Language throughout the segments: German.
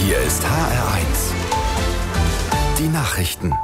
Hier ist HR1. Die Nachrichten.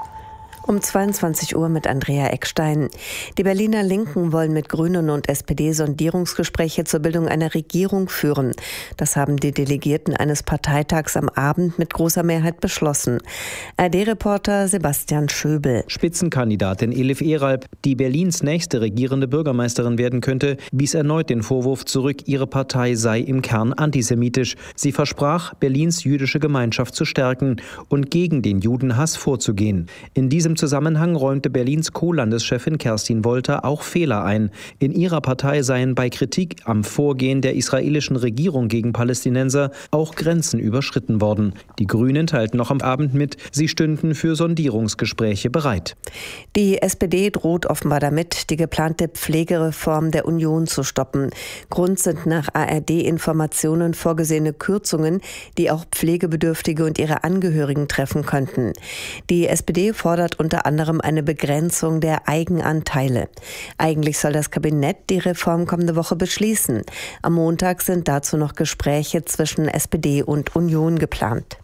Um 22 Uhr mit Andrea Eckstein. Die Berliner Linken wollen mit Grünen und SPD Sondierungsgespräche zur Bildung einer Regierung führen. Das haben die Delegierten eines Parteitags am Abend mit großer Mehrheit beschlossen. ARD-Reporter Sebastian Schöbel. Spitzenkandidatin Elif Eralp, die Berlins nächste regierende Bürgermeisterin werden könnte, wies erneut den Vorwurf zurück, ihre Partei sei im Kern antisemitisch. Sie versprach, Berlins jüdische Gemeinschaft zu stärken und gegen den Judenhass vorzugehen. In diesem Zusammenhang räumte Berlins Co-Landeschefin Kerstin Wolter auch Fehler ein. In ihrer Partei seien bei Kritik am Vorgehen der israelischen Regierung gegen Palästinenser auch Grenzen überschritten worden. Die Grünen teilten noch am Abend mit, sie stünden für Sondierungsgespräche bereit. Die SPD droht offenbar damit, die geplante Pflegereform der Union zu stoppen. Grund sind nach ARD-Informationen vorgesehene Kürzungen, die auch Pflegebedürftige und ihre Angehörigen treffen könnten. Die SPD fordert unter anderem eine Begrenzung der Eigenanteile. Eigentlich soll das Kabinett die Reform kommende Woche beschließen. Am Montag sind dazu noch Gespräche zwischen SPD und Union geplant.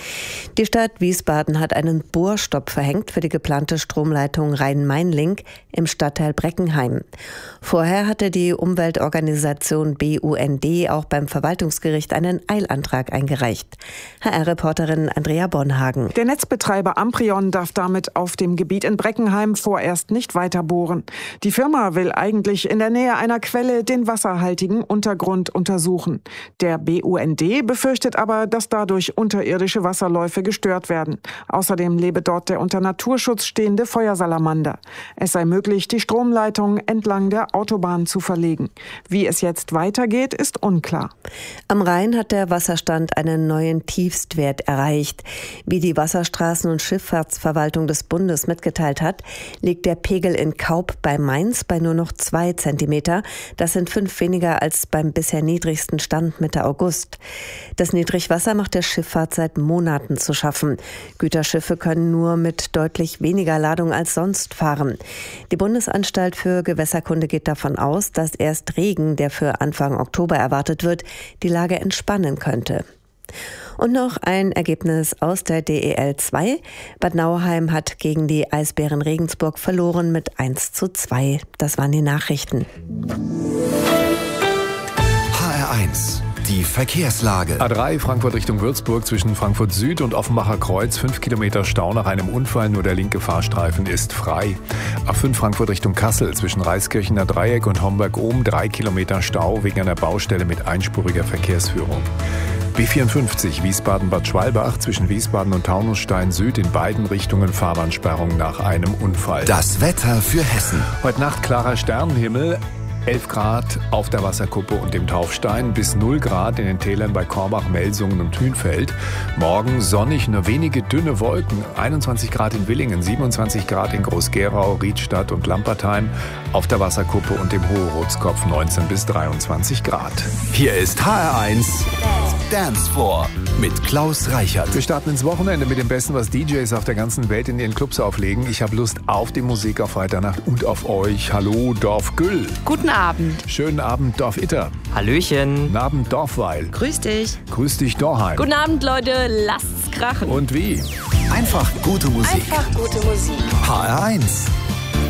Die Stadt Wiesbaden hat einen Bohrstopp verhängt für die geplante Stromleitung Rhein-Main-Link im Stadtteil Breckenheim. Vorher hatte die Umweltorganisation BUND auch beim Verwaltungsgericht einen Eilantrag eingereicht. HR-Reporterin Andrea Bonhagen. Der Netzbetreiber Amprion darf damit auf dem Gebiet in Breckenheim vorerst nicht weiter bohren. Die Firma will eigentlich in der Nähe einer Quelle den wasserhaltigen Untergrund untersuchen. Der BUND befürchtet aber, dass dadurch unterirdische Wasserläufe gestört werden. Außerdem lebe dort der unter Naturschutz stehende Feuersalamander. Es sei möglich, die Stromleitung entlang der Autobahn zu verlegen. Wie es jetzt weitergeht, ist unklar. Am Rhein hat der Wasserstand einen neuen Tiefstwert erreicht. Wie die Wasserstraßen- und Schifffahrtsverwaltung des Bundes mitgeteilt hat, liegt der Pegel in Kaub bei Mainz bei nur noch 2 Zentimeter. Das sind 5 weniger als beim bisher niedrigsten Stand Mitte August. Das Niedrigwasser macht der Schifffahrt seit Monaten zu schaffen. Güterschiffe können nur mit deutlich weniger Ladung als sonst fahren. Die Bundesanstalt für Gewässerkunde geht davon aus, dass erst Regen, der für Anfang Oktober erwartet wird, die Lage entspannen könnte. Und noch ein Ergebnis aus der DEL 2. Bad Nauheim hat gegen die Eisbären Regensburg verloren mit 1:2. Das waren die Nachrichten. HR1. Die Verkehrslage. A3 Frankfurt Richtung Würzburg zwischen Frankfurt Süd und Offenbacher Kreuz. 5 Kilometer Stau nach einem Unfall. Nur der linke Fahrstreifen ist frei. A5 Frankfurt Richtung Kassel zwischen Reiskirchener Dreieck und Homberg-Ohm. 3 Kilometer Stau wegen einer Baustelle mit einspuriger Verkehrsführung. B54 Wiesbaden-Bad Schwalbach zwischen Wiesbaden und Taunusstein Süd in beiden Richtungen Fahrbahnsperrung nach einem Unfall. Das Wetter für Hessen. Heute Nacht klarer Sternenhimmel. 11 Grad auf der Wasserkuppe und dem Taufstein, bis 0 Grad in den Tälern bei Korbach, Melsungen und Hünfeld. Morgen sonnig, nur wenige dünne Wolken. 21 Grad in Willingen, 27 Grad in Groß-Gerau, Riedstadt und Lampertheim. Auf der Wasserkuppe und dem Hohe-Rotskopf 19 bis 23 Grad. Hier ist HR1 Dance Floor mit Klaus Reichert. Wir starten ins Wochenende mit dem Besten, was DJs auf der ganzen Welt in ihren Clubs auflegen. Ich habe Lust auf die Musik auf Freitagnacht und auf euch. Hallo Dorf Güll. Guten Abend. Schönen Abend Dorf Itter. Hallöchen. Guten Abend Dorfweil. Grüß dich. Grüß dich Dorheim. Guten Abend, Leute. Lasst's krachen. Und wie? Einfach gute Musik. Einfach gute Musik. HR1.